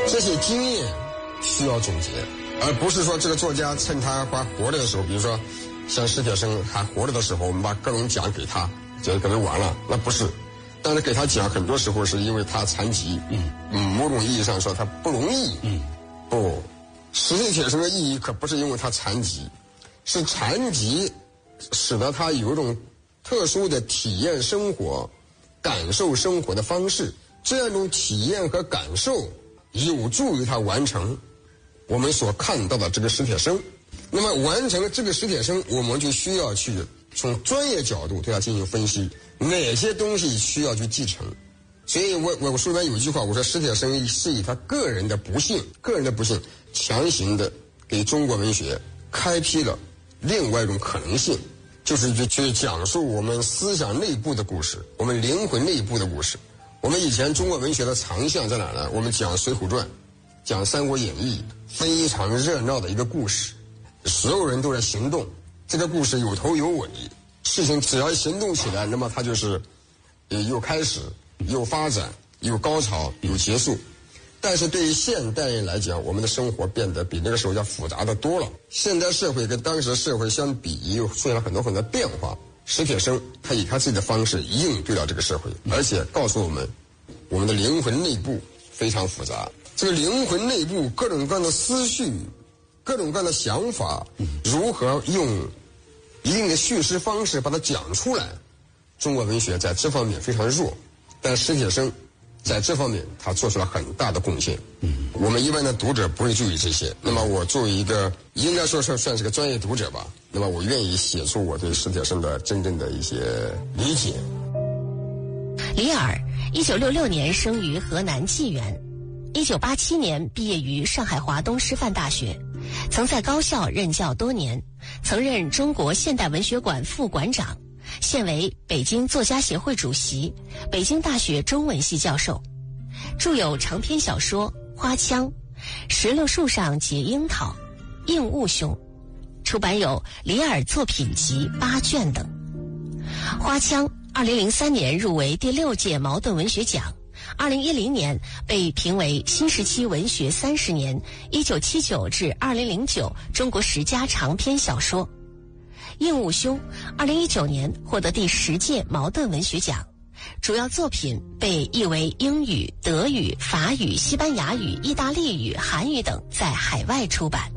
这些经验需要总结，而不是说这个作家趁他还活着的时候，比如说像史铁生还活着的时候，我们把各种奖给他，就给他完了，那不是。但是给他奖很多时候是因为他残疾，某种意义上说他不容易，不，史铁生的意义可不是因为他残疾，是残疾使得他有一种特殊的体验生活、感受生活的方式，这样一种体验和感受有助于他完成我们所看到的这个史铁生。那么完成这个史铁生，我们就需要去从专业角度对他进行分析，哪些东西需要去继承。所以我书里面有一句话，我说史铁生是以他个人的不幸强行的给中国文学开辟了另外一种可能性，就是去讲述我们思想内部的故事，我们灵魂内部的故事。我们以前中国文学的长项在哪呢？我们讲《水浒传》，讲《三国演义》，非常热闹的一个故事，所有人都在行动，这个故事有头有尾，事情只要行动起来，那么它就是有开始，有发展，有高潮，有结束。但是对于现代人来讲，我们的生活变得比那个时候要复杂的多了。现代社会跟当时的社会相比，又出现了很多很多变化。史铁生他以他自己的方式应对了这个社会，而且告诉我们，我们的灵魂内部非常复杂。这个灵魂内部各种各样的思绪，各种各样的想法，如何用一定的叙事方式把它讲出来。中国文学在这方面非常弱，但史铁生在这方面他做出了很大的贡献。我们一般的读者不会注意这些，那么我作为一个应该说算是个专业读者吧，那么我愿意写出我对史铁生的真正的一些理解。 李耳1966年生于河南济源，1987年毕业于上海华东师范大学，曾在高校任教多年，曾任中国现代文学馆副馆长，现为北京作家协会主席，北京大学中文系教授，著有长篇小说《花枪》、《石榴树上结樱桃》、《应物兄》，出版有李耳作品集8卷等。《花枪》2003年入围第6届茅盾文学奖，2010年被评为新时期文学30年1979至2009中国10佳长篇小说。应物兄2019年获得第10届茅盾文学奖，主要作品被译为英语、德语、法语、西班牙语、意大利语、韩语等，在海外出版。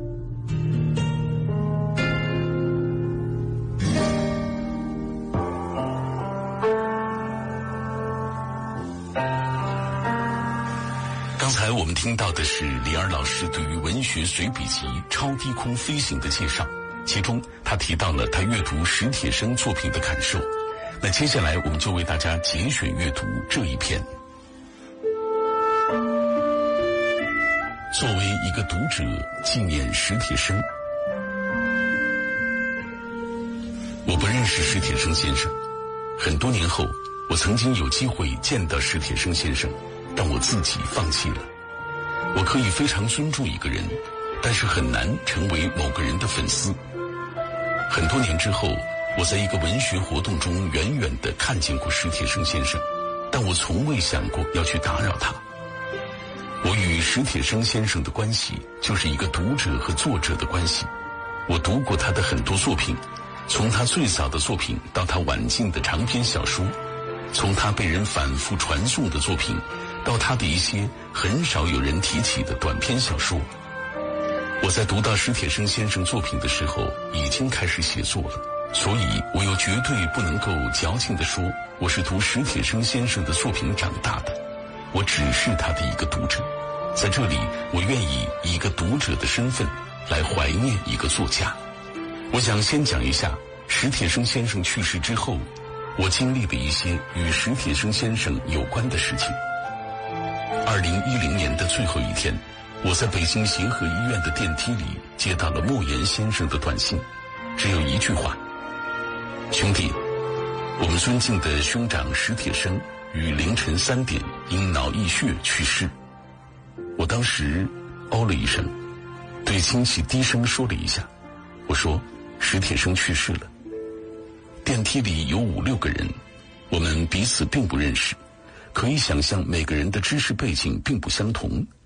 刚才我们听到的是李耳老师对于文学随笔集《超低空飞行》的介绍，其中他提到了他阅读史铁生作品的感受。那接下来我们就为大家节选阅读这一篇。作为一个读者，纪念史铁生。我不认识史铁生先生，很多年后我曾经有机会见到史铁生先生，但我自己放弃了。我可以非常尊重一个人，但是很难成为某个人的粉丝。很多年之后，我在一个文学活动中远远地看见过史铁生先生，但我从未想过要去打扰他。我与史铁生先生的关系就是一个读者和作者的关系。我读过他的很多作品，从他最早的作品到他晚近的长篇小说，从他被人反复传颂的作品到他的一些很少有人提起的短篇小说。我在读到史铁生先生作品的时候已经开始写作了，所以我又绝对不能够矫情地说我是读史铁生先生的作品长大的，我只是他的一个读者。在这里，我愿意以一个读者的身份来怀念一个作家。我想先讲一下史铁生先生去世之后我经历的一些与史铁生先生有关的事情。2010年的最后一天，我在北京协和医院的电梯里接到了莫言先生的短信，只有一句话：兄弟，我们尊敬的兄长史铁生于凌晨3点因脑溢血去世。我当时哦了一声，对亲戚低声说了一下，我说史铁生去世了。电梯里有5-6个人，我们彼此并不认识，可以想象每个人的知识背景并不相同，